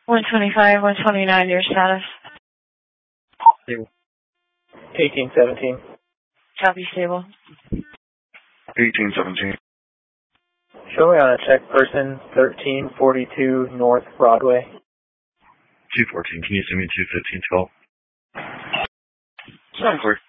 125, 129, your status. Stable. 1817. Copy, stable. 1817. Show me on a check person 1342 North Broadway. 214, can you send me 21512? Sounds clear.